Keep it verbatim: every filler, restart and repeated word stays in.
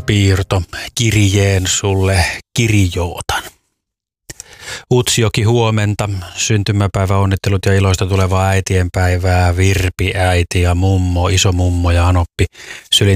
muistopiirto kirjeen sulle kirjootan. Utsjoki, huomenta. Syntymäpäivä, onnittelut ja iloista tulevaa äitienpäivää. Virpi, äiti ja mummo, isomummo ja anoppi. Sylin